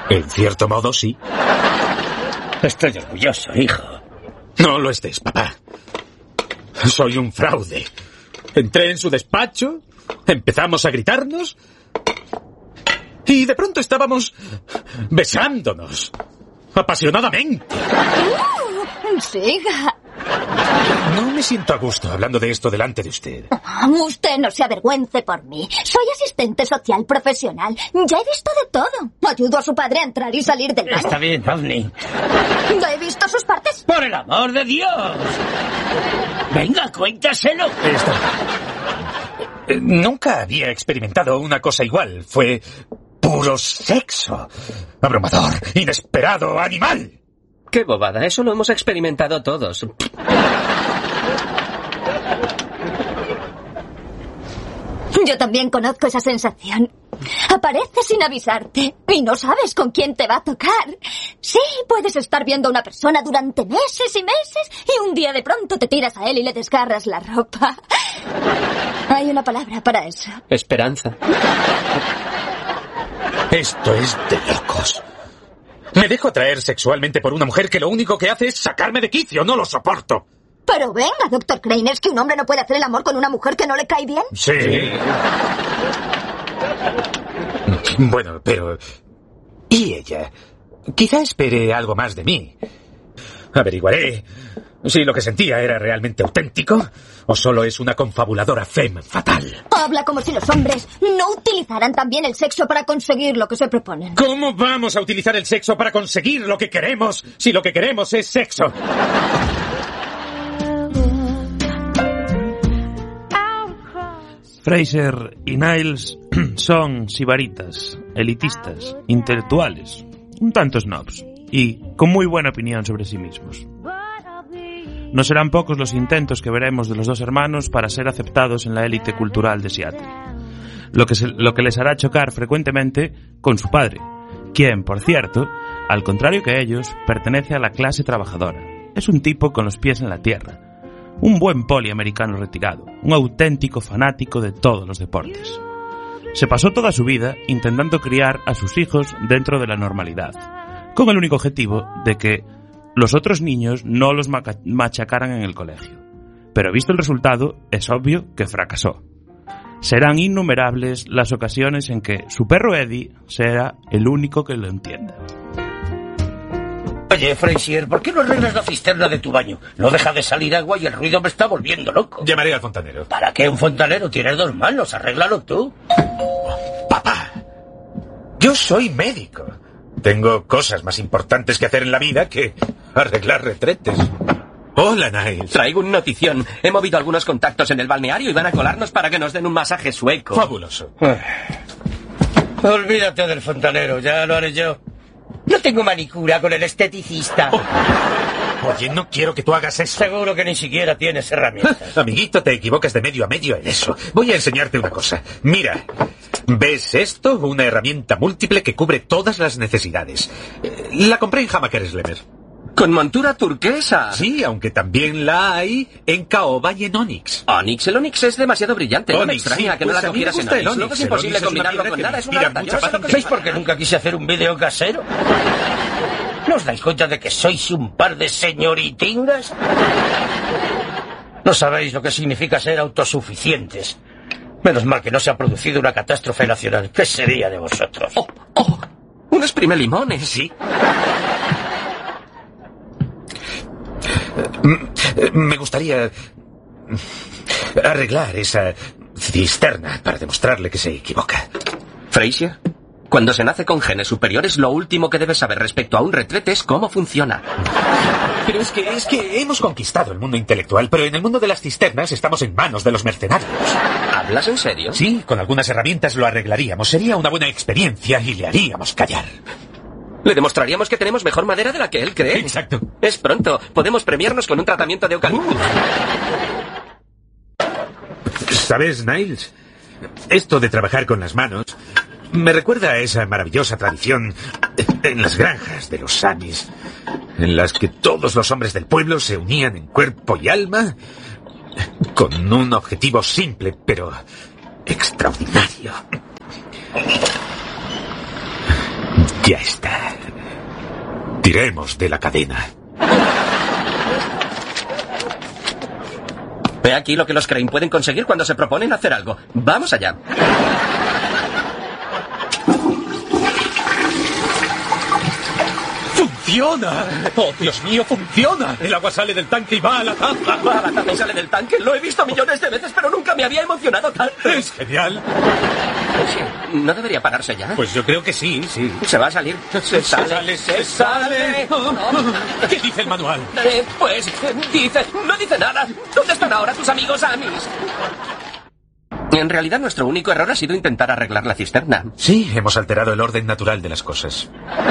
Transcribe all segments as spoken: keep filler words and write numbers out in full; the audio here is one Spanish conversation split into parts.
En cierto modo, sí. Estoy orgulloso, hijo. No lo estés, papá. Soy un fraude. Entré en su despacho, empezamos a gritarnos y de pronto estábamos besándonos apasionadamente. Uh, siga. No me siento a gusto hablando de esto delante de usted. Oh, usted no se avergüence por mí. Soy asistente social profesional. Ya he visto de todo. Ayudo a su padre a entrar y salir del baño. Está bien, Daphne. ¿Ya he visto sus partes? ¡Por el amor de Dios! Venga, cuéntaselo. Esto... Eh, Nunca había experimentado una cosa igual. Fue puro sexo. Abrumador, inesperado, animal. ¡Qué bobada! Eso lo hemos experimentado todos. Yo también conozco esa sensación. Aparece sin avisarte y no sabes con quién te va a tocar. Sí, puedes estar viendo a una persona durante meses y meses y un día de pronto te tiras a él y le desgarras la ropa. Hay una palabra para eso. Esperanza. Esto es de locos. Me dejo atraer sexualmente por una mujer que lo único que hace es sacarme de quicio. No lo soporto. Pero venga, doctor Crane, ¿es que un hombre no puede hacer el amor con una mujer que no le cae bien? Sí. Bueno, pero... ¿y ella? Quizá espere algo más de mí. Averiguaré si lo que sentía era realmente auténtico o solo es una confabuladora femme fatal. Habla como si los hombres no utilizaran también el sexo para conseguir lo que se proponen. ¿Cómo vamos a utilizar el sexo para conseguir lo que queremos si lo que queremos es sexo? Fraser y Niles son sibaritas, elitistas, intelectuales, un tanto snobs y con muy buena opinión sobre sí mismos. No serán pocos los intentos que veremos de los dos hermanos para ser aceptados en la élite cultural de Seattle, lo que, se, lo que les hará chocar frecuentemente con su padre, quien, por cierto, al contrario que ellos, pertenece a la clase trabajadora. Es un tipo con los pies en la tierra, un buen poli americano retirado, un auténtico fanático de todos los deportes. Se pasó toda su vida intentando criar a sus hijos dentro de la normalidad, con el único objetivo de que los otros niños no los machacaran en el colegio. Pero visto el resultado, es obvio que fracasó. Serán innumerables las ocasiones en que su perro Eddie será el único que lo entienda. Oye, Frazier, ¿por qué no arreglas la cisterna de tu baño? No deja de salir agua y el ruido me está volviendo loco. Llamaré al fontanero. ¿Para qué un fontanero? Tienes dos manos, arréglalo tú. Papá, yo soy médico. Tengo cosas más importantes que hacer en la vida que arreglar retretes. Hola, Niles. Traigo una notición. He movido algunos contactos en el balneario y van a colarnos para que nos den un masaje sueco. Fabuloso. Olvídate del fontanero, ya lo haré yo. No tengo manicura con el esteticista. Oh. Oye, no quiero que tú hagas eso. Seguro que ni siquiera tienes herramientas. Amiguito, te equivocas de medio a medio en eso. Voy a enseñarte una cosa. Mira, ¿ves esto? Una herramienta múltiple que cubre todas las necesidades. La compré en Hammaker Slemer. ¡Con montura turquesa! Sí, aunque también la hay en caoba y en Onix. Onix, el Onix es demasiado brillante. Onix, no me extraña sí, que pues no la cogieras en Onix. Luego es imposible combinarlo con nada. Es una lata. Yo no sé lo que ¿Veis por qué nunca quise hacer un vídeo casero? ¿No os dais cuenta de que sois un par de señoritingas? No sabéis lo que significa ser autosuficientes. Menos mal que no se ha producido una catástrofe nacional. ¿Qué sería de vosotros? ¡Oh! ¡Oh! ¡Un exprime limones! Sí. Me gustaría arreglar esa cisterna para demostrarle que se equivoca. Frazier, cuando se nace con genes superiores, lo último que debes saber respecto a un retrete es cómo funciona. Pero es que, es que hemos conquistado el mundo intelectual, pero en el mundo de las cisternas estamos en manos de los mercenarios. ¿Hablas en serio? Sí, con algunas herramientas lo arreglaríamos. Sería una buena experiencia y le haríamos callar. Le demostraríamos que tenemos mejor madera de la que él cree. Exacto. Es pronto. Podemos premiarnos con un tratamiento de eucalipto. Uh. ¿Sabes, Niles? Esto de trabajar con las manos me recuerda a esa maravillosa tradición en las granjas de los Amis, en las que todos los hombres del pueblo se unían en cuerpo y alma con un objetivo simple, pero extraordinario. Ya está. Tiremos de la cadena. Ve aquí lo que los Crane pueden conseguir cuando se proponen hacer algo. ¡Vamos allá! ¡Funciona! ¡Oh, Dios mío, funciona! El agua sale del tanque y va a la taza. ¿Va a la taza y sale del tanque? Lo he visto millones de veces, pero nunca me había emocionado tanto. ¡Es genial! Sí, ¿no debería pararse ya? Pues yo creo que sí, sí. Se va a salir. Se sale, sale, se sale. ¿Qué dice el manual? Eh, pues, dice... No dice nada. ¿Dónde están ahora tus amigos Amis? En realidad, nuestro único error ha sido intentar arreglar la cisterna. Sí, hemos alterado el orden natural de las cosas.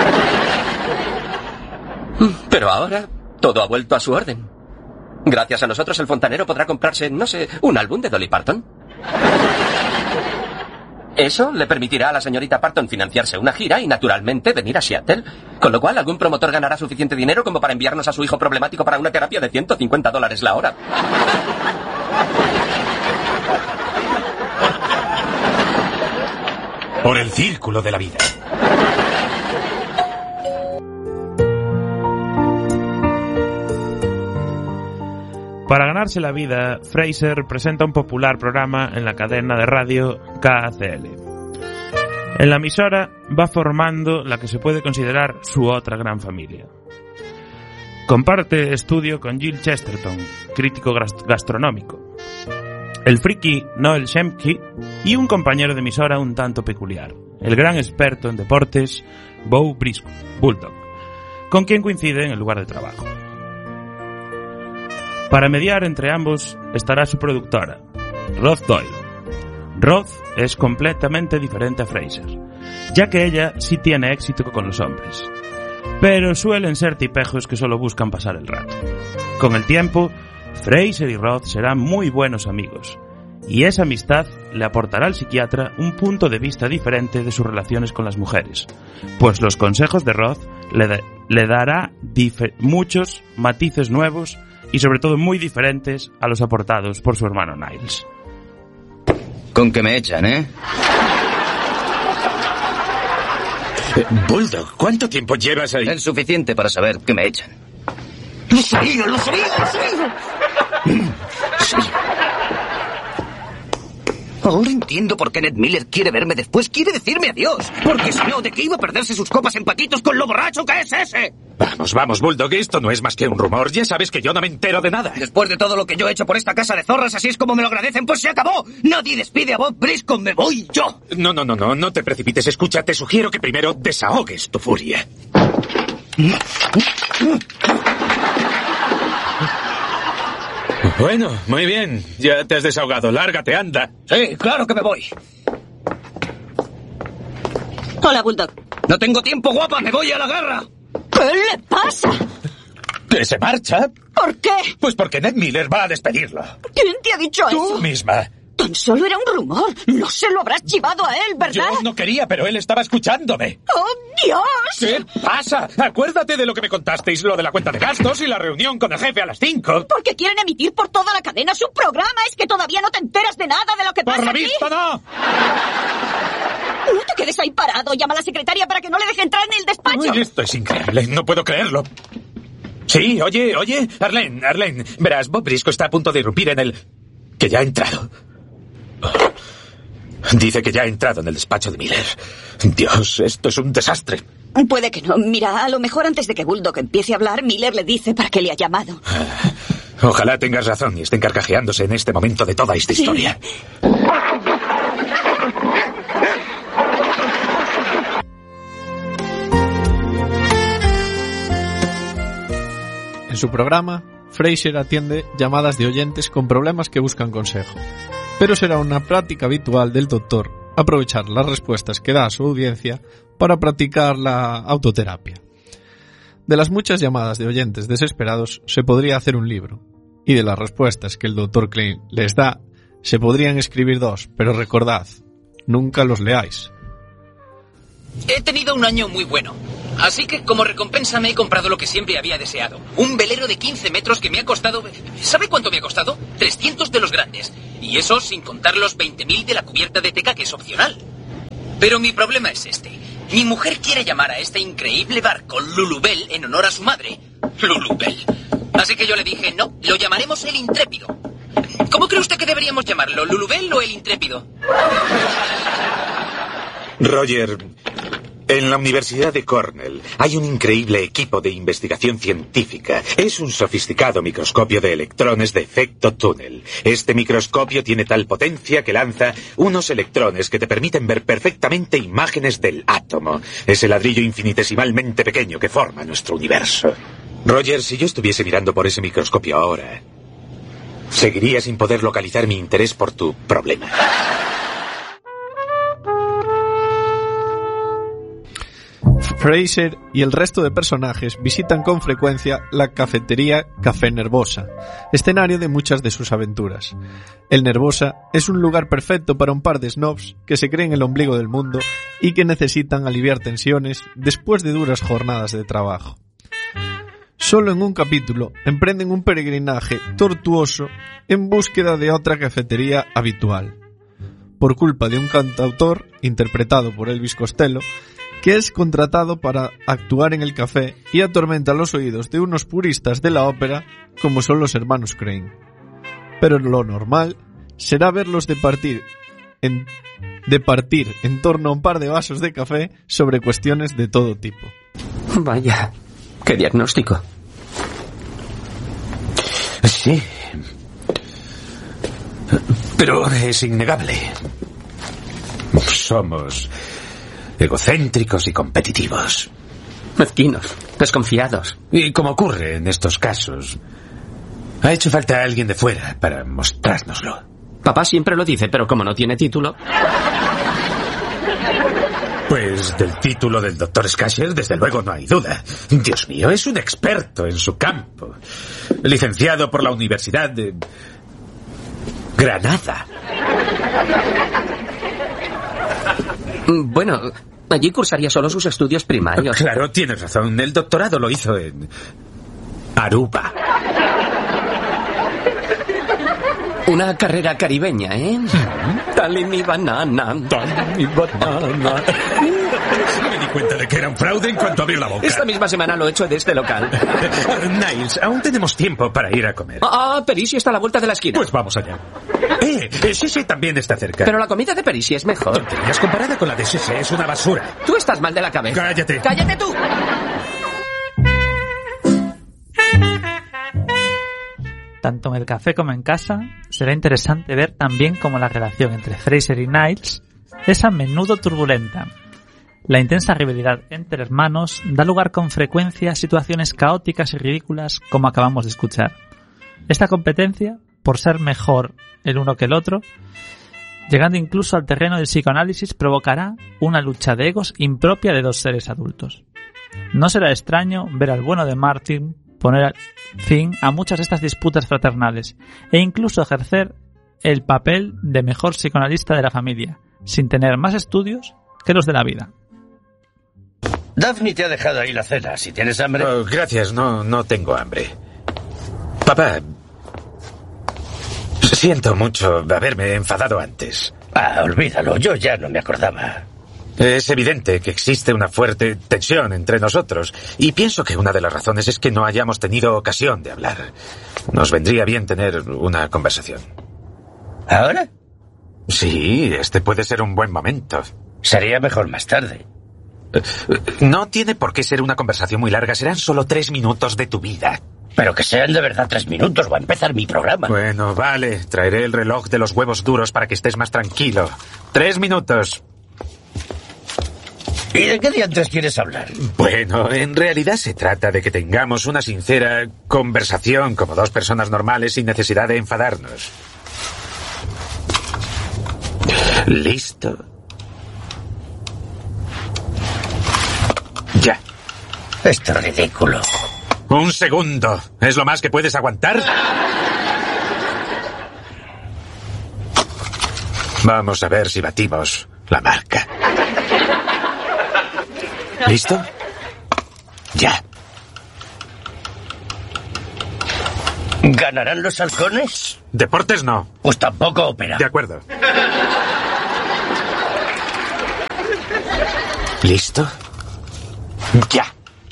Pero ahora, todo ha vuelto a su orden. Gracias a nosotros, el fontanero podrá comprarse, no sé, un álbum de Dolly Parton. Eso le permitirá a la señorita Parton financiarse una gira y, naturalmente, venir a Seattle. Con lo cual, algún promotor ganará suficiente dinero como para enviarnos a su hijo problemático para una terapia de ciento cincuenta dólares la hora. Por el círculo de la vida. Para ganarse la vida, Fraser presenta un popular programa en la cadena de radio K C L. En la emisora va formando la que se puede considerar su otra gran familia. Comparte estudio con Jill Chesterton, crítico gastronómico, el friki Noel Shemke y un compañero de emisora un tanto peculiar, el gran experto en deportes Beau Briscoe, Bulldog, con quien coincide en el lugar de trabajo. Para mediar entre ambos estará su productora, Roth Doyle. Roth es completamente diferente a Fraser, ya que ella sí tiene éxito con los hombres, pero suelen ser tipejos que solo buscan pasar el rato. Con el tiempo, Fraser y Roth serán muy buenos amigos, y esa amistad le aportará al psiquiatra un punto de vista diferente de sus relaciones con las mujeres, pues los consejos de Roth le, de, le dará muchos matices nuevos y sobre todo muy diferentes a los aportados por su hermano Niles. Con que me echan, ¿eh? eh Bulldog, ¿cuánto tiempo llevas ahí? Es suficiente para saber que me echan. ¡Lo sabía, lo sabía, lo sabía! Lo sabía. Ahora entiendo por qué Ned Miller quiere verme después. Quiere decirme adiós. Porque si no, ¿de qué iba a perderse sus copas en patitos con lo borracho que es ese? Vamos, vamos, Bulldog, esto no es más que un rumor. Ya sabes que yo no me entero de nada. Después de todo lo que yo he hecho por esta casa de zorras, así es como me lo agradecen, pues se acabó. Nadie despide a Bob Briscoe, me voy yo. No, no, no, no, no te precipites. Escucha, te sugiero que primero desahogues tu furia. Bueno, muy bien. Ya te has desahogado. Lárgate, anda. Sí, claro que me voy. Hola, Bulldog. No tengo tiempo, guapa. Me voy a la guerra. ¿Qué le pasa? ¿Que se marcha? ¿Por qué? Pues porque Ned Miller va a despedirlo. ¿Quién te ha dicho Tú eso? misma. Tan solo era un rumor. No se lo habrás chivado a él, ¿verdad? Yo no quería, pero él estaba escuchándome. ¡Oh, Dios! ¿Qué pasa? Acuérdate de lo que me contasteis, lo de la cuenta de gastos y la reunión con el jefe a las cinco. Porque quieren emitir por toda la cadena su programa. ¿Es que todavía no te enteras de nada de lo que pasa ¡Por lo aquí? visto, no! No te quedes ahí parado. Llama a la secretaria para que no le deje entrar en el despacho. Uy, esto es increíble. No puedo creerlo. Sí, oye, oye. Arlene, Arlene. Verás, Bob Briscoe está a punto de irrumpir en el... que ya ha entrado. Dice que ya ha entrado en el despacho de Miller. Dios, esto es un desastre. Puede que no. Mira, a lo mejor antes de que Bulldog empiece a hablar, Miller le dice para qué le ha llamado. Ojalá tengas razón y estén carcajeándose en este momento de toda esta Sí. historia. En su programa, Fraser atiende llamadas de oyentes con problemas que buscan consejo. Pero será una práctica habitual del doctor aprovechar las respuestas que da a su audiencia para practicar la autoterapia. De las muchas llamadas de oyentes desesperados se podría hacer un libro, y de las respuestas que el doctor Klein les da se podrían escribir dos, pero recordad, nunca los leáis. He tenido un año muy bueno, así que como recompensa me he comprado lo que siempre había deseado. Un velero de quince metros que me ha costado... ¿Sabe cuánto me ha costado? trescientos de los grandes. Y eso sin contar los veinte mil de la cubierta de teca, que es opcional. Pero mi problema es este. Mi mujer quiere llamar a este increíble barco Lulubel en honor a su madre. Lulubel. Así que yo le dije, no, lo llamaremos el Intrépido. ¿Cómo cree usted que deberíamos llamarlo? ¿Lulubel o el Intrépido? Roger, en la Universidad de Cornell hay un increíble equipo de investigación científica. Es un sofisticado microscopio de electrones de efecto túnel. Este microscopio tiene tal potencia que lanza unos electrones que te permiten ver perfectamente imágenes del átomo, ese ladrillo infinitesimalmente pequeño que forma nuestro universo. Roger, si yo estuviese mirando por ese microscopio ahora, seguiría sin poder localizar mi interés por tu problema. Frasier y el resto de personajes visitan con frecuencia la cafetería Café Nervosa, escenario de muchas de sus aventuras. El Nervosa es un lugar perfecto para un par de snobs que se creen el ombligo del mundo y que necesitan aliviar tensiones después de duras jornadas de trabajo. Solo en un capítulo emprenden un peregrinaje tortuoso en búsqueda de otra cafetería habitual, por culpa de un cantautor, interpretado por Elvis Costello, que es contratado para actuar en el café y atormenta los oídos de unos puristas de la ópera como son los hermanos Crane. Pero lo normal será verlos departir en, departir en torno a un par de vasos de café sobre cuestiones de todo tipo. Vaya, qué diagnóstico. Sí. Pero es innegable. Somos egocéntricos y competitivos. Mezquinos, desconfiados. Y como ocurre en estos casos, ha hecho falta alguien de fuera para mostrárnoslo. Papá siempre lo dice, pero como no tiene título... Pues del título del doctor Scasher, desde luego no hay duda. Dios mío, es un experto en su campo. Licenciado por la Universidad de Granada. Bueno, allí cursaría solo sus estudios primarios. Claro, tienes razón. El doctorado lo hizo en Aruba. Una carrera caribeña, ¿eh? Dale mi banana, dale mi banana. Me di cuenta de que era un fraude en cuanto abrió la boca. Esta misma semana lo he hecho de este local. Niles, aún tenemos tiempo para ir a comer. Ah, Perisi está a la vuelta de la esquina. Pues vamos allá. Eh, Sese también está cerca. Pero la comida de Perisi es mejor. Tonterías, comparada con la de Sese, es una basura. Tú estás mal de la cabeza. Cállate. ¡Cállate tú! Tanto en el café como en casa, será interesante ver también cómo la relación entre Frasier y Niles es a menudo turbulenta. La intensa rivalidad entre hermanos da lugar con frecuencia a situaciones caóticas y ridículas como acabamos de escuchar. Esta competencia, por ser mejor el uno que el otro, llegando incluso al terreno del psicoanálisis, provocará una lucha de egos impropia de dos seres adultos. No será extraño ver al bueno de Martin poner fin a muchas de estas disputas fraternales e incluso ejercer el papel de mejor psicoanalista de la familia, sin tener más estudios que los de la vida. Daphne te ha dejado ahí la cena. Si tienes hambre... Oh, gracias, no, no tengo hambre. Papá, siento mucho haberme enfadado antes. Ah, olvídalo, yo ya no me acordaba. Es evidente que existe una fuerte tensión entre nosotros y pienso que una de las razones es que no hayamos tenido ocasión de hablar. Nos vendría bien tener una conversación. ¿Ahora? Sí, este puede ser un buen momento. Sería mejor más tarde. No tiene por qué ser una conversación muy larga, serán solo tres minutos de tu vida. Pero que sean de verdad tres minutos, va a empezar mi programa. Bueno, vale, traeré el reloj de los huevos duros para que estés más tranquilo. Tres minutos. ¿Y de qué diantres quieres hablar? Bueno, en realidad se trata de que tengamos una sincera conversación como dos personas normales sin necesidad de enfadarnos. ¿Listo? Ya. Esto es ridículo. Un segundo. ¿Es lo más que puedes aguantar? Vamos a ver si batimos la marca. ¿Listo? Ya. ¿Ganarán los halcones? Deportes no. Pues tampoco ópera. De acuerdo. ¿Listo? Ya.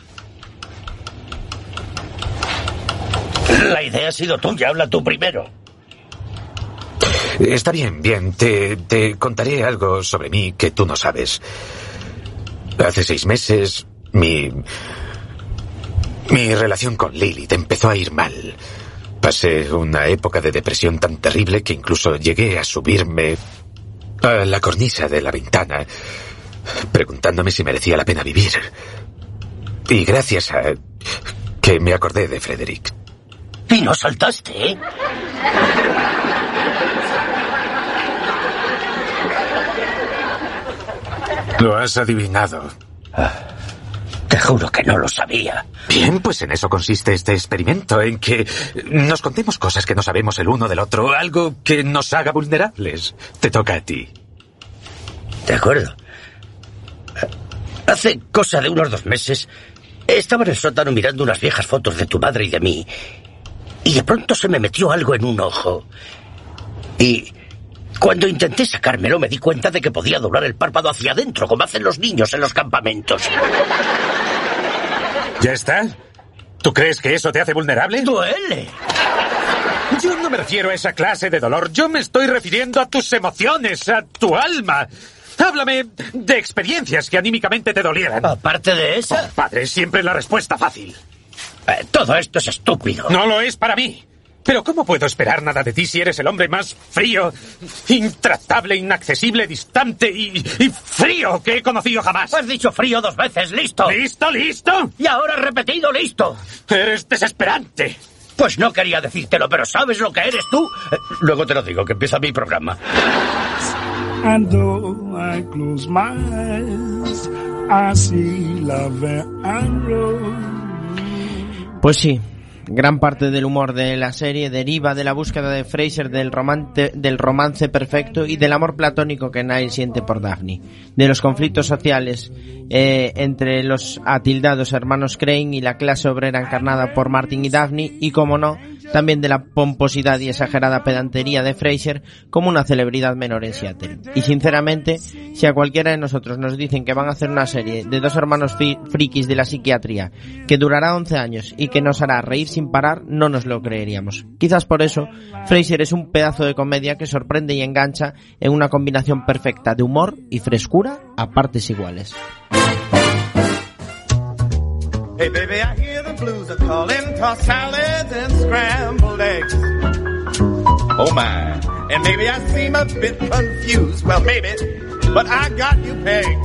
La idea ha sido tuya, habla tú primero. Está bien, bien. Te, te contaré algo sobre mí que tú no sabes. Hace seis meses, mi... Mi relación con Lilith empezó a ir mal. Pasé una época de depresión tan terrible que incluso llegué a subirme a la cornisa de la ventana, preguntándome si merecía la pena vivir. Y gracias a que me acordé de Frederick. Y no saltaste, ¿eh? Lo has adivinado. Ah, te juro que no lo sabía. Bien, pues en eso consiste este experimento, en que nos contemos cosas que no sabemos el uno del otro, algo que nos haga vulnerables. Te toca a ti. De acuerdo. Hace cosa de unos dos meses, estaba en el sótano mirando unas viejas fotos de tu madre y de mí, y de pronto se me metió algo en un ojo. Y cuando intenté sacármelo me di cuenta de que podía doblar el párpado hacia adentro, como hacen los niños en los campamentos. ¿Ya está? ¿Tú crees que eso te hace vulnerable? ¡Duele! Yo no me refiero a esa clase de dolor. Yo me estoy refiriendo a tus emociones, a tu alma. Háblame de experiencias que anímicamente te dolieran. Aparte de esa... Oh, padre, siempre la respuesta fácil. Eh, todo esto es estúpido. No lo es para mí. Pero ¿cómo puedo esperar nada de ti si eres el hombre más frío, intratable, inaccesible, distante y, y frío que he conocido jamás? Has dicho frío dos veces, listo. ¿Listo, listo? Y ahora has repetido, listo. Eres desesperante. Pues no quería decírtelo, pero ¿sabes lo que eres tú? Eh, luego te lo digo, que empieza mi programa. And though I close my eyes, I see love and rose. Pues sí, gran parte del humor de la serie deriva de la búsqueda de Frasier del romance, del romance perfecto y del amor platónico que Niles siente por Daphne, de los conflictos sociales eh, entre los atildados hermanos Crane y la clase obrera encarnada por Martin y Daphne, y como no, también de la pomposidad y exagerada pedantería de Frasier como una celebridad menor en Seattle. Y sinceramente, si a cualquiera de nosotros nos dicen que van a hacer una serie de dos hermanos fi- frikis de la psiquiatría que durará once años y que nos hará reír sin parar, no nos lo creeríamos. Quizás por eso, Frasier es un pedazo de comedia que sorprende y engancha en una combinación perfecta de humor y frescura a partes iguales. Hey baby, I hear the blues are calling, tossed salads and scrambled eggs. Oh my, and maybe I seem a bit confused. Well maybe, but I got you pegged.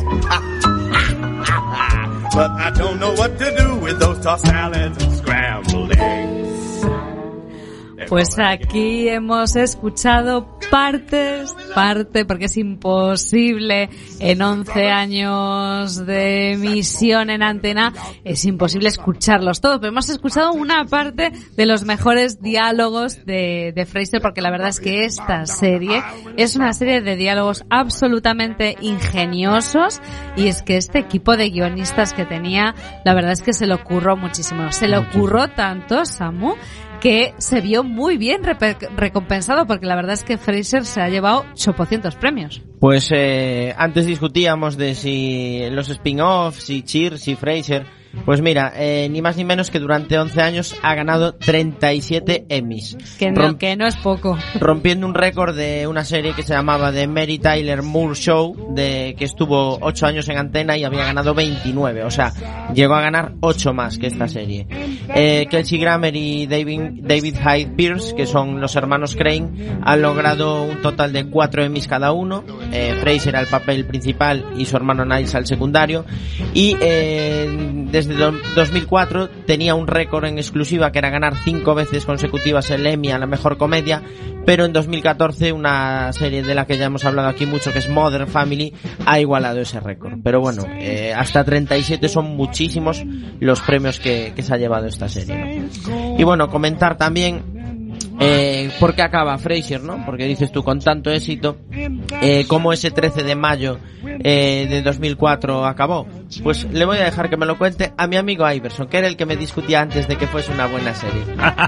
But I don't know what to do with those tossed salads and scrambled eggs. Pues aquí hemos escuchado partes, parte, porque es imposible en once años de emisión en antena, es imposible escucharlos todos, pero hemos escuchado una parte de los mejores diálogos de, de Frasier, porque la verdad es que esta serie es una serie de diálogos absolutamente ingeniosos, y es que este equipo de guionistas que tenía, la verdad es que se lo curró muchísimo, se lo curró tanto, Samu, que se vio muy bien rep- recompensado, porque la verdad es que Frasier se ha llevado ochocientos premios. Pues eh, antes discutíamos de si los spin-offs, si Cheers, si Frasier. Pues mira, eh, ni más ni menos que durante once años ha ganado treinta y siete Emmys. Que no, Rom- que no es poco. Rompiendo un récord de una serie que se llamaba The Mary Tyler Moore Show, de que estuvo ocho años en antena y había ganado veintinueve. O sea, llegó a ganar ocho más que esta serie. Eh, Kelsey Grammer y David, David Hyde Pierce, que son los hermanos Crane, han logrado un total de cuatro Emmys cada uno. Eh, Frasier al papel principal y su hermano Niles al secundario. Y eh, desde dos mil cuatro tenía un récord en exclusiva que era ganar cinco veces consecutivas el Emmy a la mejor comedia, pero en dos mil catorce una serie de la que ya hemos hablado aquí mucho, que es Modern Family, ha igualado ese récord. Pero bueno, eh, hasta treinta y siete son muchísimos los premios que, que se ha llevado esta serie, ¿no? Y bueno, comentar también Eh, ¿por qué acaba Frasier, no? Porque dices tú, con tanto éxito, eh, como ese trece de mayo eh, de dos mil cuatro acabó? Pues le voy a dejar que me lo cuente a mi amigo Iverson, que era el que me discutía antes de que fuese una buena serie.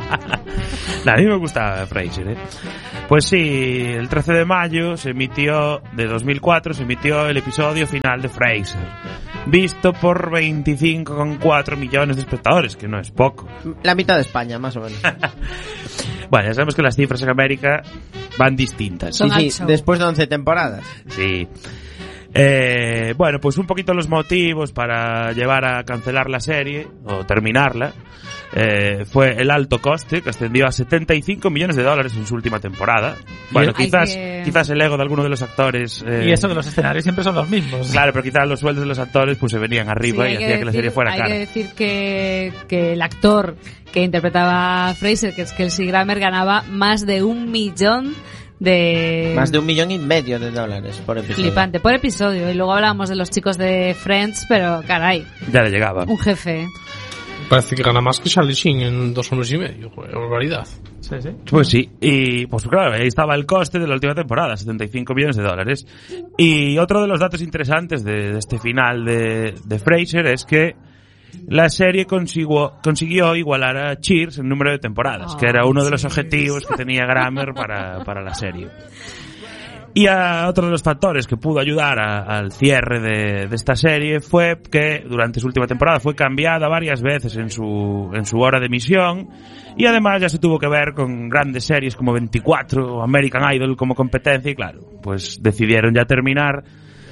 A mí me gustaba Frasier, ¿eh? Pues sí, el trece de mayo se emitió, de dos mil cuatro, se emitió el episodio final de Frasier, visto por veinticinco coma cuatro millones de espectadores, que no es poco. La mitad de España, más o menos. Bueno, ya sabemos que las cifras en América van distintas. Sí, sí, después de once temporadas. Sí. Eh, bueno, pues un poquito los motivos para llevar a cancelar la serie, o terminarla, eh, fue el alto coste, que ascendió a setenta y cinco millones de dólares en su última temporada. Bueno, Hay quizás que... quizás el ego de alguno de los actores... Eh... Y eso que los escenarios siempre son los mismos. Claro, pero quizás los sueldos de los actores pues se venían arriba Sí, y hacía que que la serie fuera hay cara. que decir que, que el actor que interpretaba a Fraser, que es Kelsey Grammer, ganaba más de un millón de... Más de un millón y medio de dólares por episodio. Flipante, por episodio. Y luego hablábamos de los chicos de Friends, pero caray. Ya le llegaba. Un jefe. Parece que gana más que Charlie Sheen en dos hombres y medio. Joder, barbaridad. Sí, sí. Pues sí, y pues claro, ahí estaba el coste de la última temporada, setenta y cinco millones de dólares. Y otro de los datos interesantes de, de este final de, de Frasier es que la serie consiguió, consiguió igualar a Cheers en número de temporadas, oh, que era uno de los objetivos que tenía Grammer para, para la serie. Y a otro de los factores que pudo ayudar a, al cierre de, de esta serie fue que durante su última temporada fue cambiada varias veces en su, en su hora de emisión, y además ya se tuvo que ver con grandes series como veinticuatro o American Idol como competencia, y claro, pues decidieron ya terminar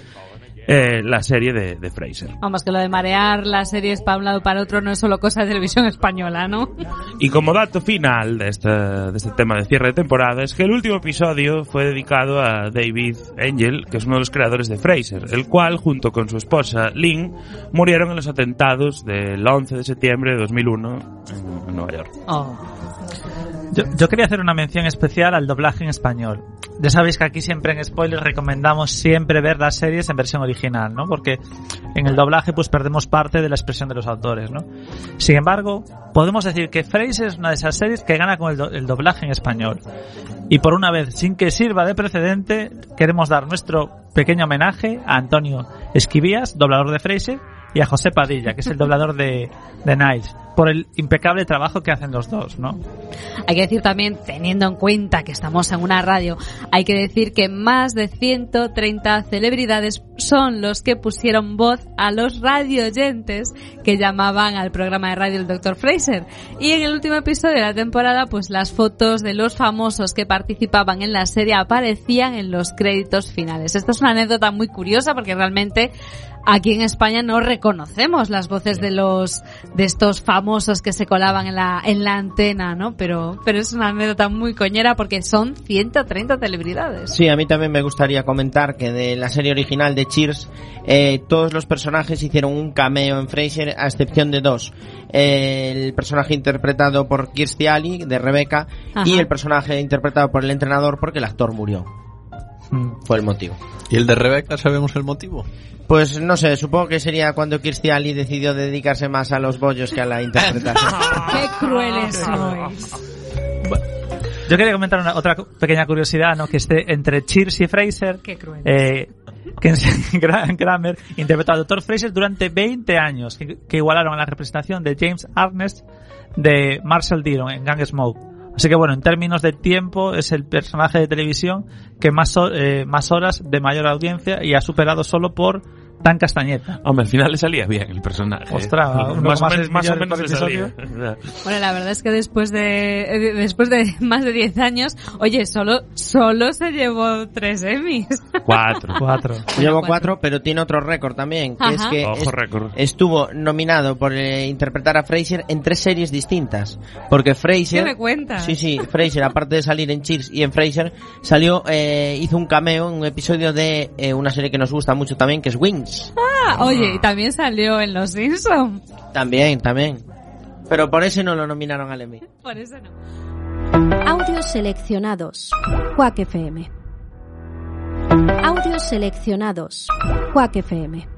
Eh, la serie de, de Frasier. Vamos, que lo de marear las series para un lado para otro no es solo cosa de televisión española, ¿no? Y como dato final de este, de este tema de cierre de temporada es que el último episodio fue dedicado a David Angel, que es uno de los creadores de Frasier, el cual, junto con su esposa Lynn, murieron en los atentados del once de septiembre de dos mil uno en, en Nueva York. Oh. Yo, yo quería hacer una mención especial al doblaje en español. Ya sabéis que aquí siempre en Spoilers recomendamos siempre ver las series en versión original, ¿no? Porque en el doblaje pues perdemos parte de la expresión de los autores, ¿no? Sin embargo, podemos decir que Frasier es una de esas series que gana con el, do- el doblaje en español. Y por una vez, sin que sirva de precedente, queremos dar nuestro pequeño homenaje a Antonio Esquivías, doblador de Frasier, y a José Padilla, que es el doblador de, de Niles, por el impecable trabajo que hacen los dos, ¿no? Hay que decir también, teniendo en cuenta que estamos en una radio, hay que decir que más de ciento treinta celebridades son los que pusieron voz a los radioyentes que llamaban al programa de radio del doctor Frasier. Y en el último episodio de la temporada, pues las fotos de los famosos que participaban en la serie aparecían en los créditos finales. Esto es una anécdota muy curiosa porque realmente aquí en España no reconocemos las voces de los de estos famosos que se colaban en la en la antena, ¿no? Pero pero es una anécdota muy coñera porque son ciento treinta celebridades. Sí, a mí también me gustaría comentar que de la serie original de Cheers, eh, todos los personajes hicieron un cameo en Frasier, a excepción de dos. Eh, el personaje interpretado por Kirstie Alley, de Rebecca, Ajá. y el personaje interpretado por el entrenador, porque el actor murió. Mm. Fue el motivo. ¿Y el de Rebecca sabemos el motivo? Pues no sé, supongo que sería cuando Kirstie Alley decidió dedicarse más a los bollos que a la interpretación. ¡Qué crueles sois! Yo quería comentar una, otra pequeña curiosidad, ¿no? Que esté entre Cheers y Frasier. ¡Qué cruel! Eh, que Grammer interpretó al doctor Frasier durante veinte años, que, que igualaron a la representación de James Arnest de Marcel Dillon en Gunsmoke. Así que bueno, en términos de tiempo es el personaje de televisión que más, eh, más horas de mayor audiencia y ha superado solo por Dan Castañeta. Hombre, al final le salía bien el personaje. Ostras, más, o menos, más o menos le salía. Bueno, la verdad es que después de después de más de diez años, oye, solo solo se llevó tres Emmys. Cuatro. Cuatro. Llevó cuatro, pero tiene otro récord también, que Ajá. es que Ojo, es, récord. estuvo nominado por eh, interpretar a Frasier en tres series distintas. Porque Frasier... ¿Qué me cuentas? Sí, sí, Frasier, aparte de salir en Cheers y en Frasier, salió, eh, hizo un cameo en un episodio de eh, una serie que nos gusta mucho también, que es Wings. Ah, oye, y también salió en Los Simpsons. También, también. Pero por ese no lo nominaron al Emmy. Por eso no. Audios seleccionados. Quack F M. Audios seleccionados. Quack F M.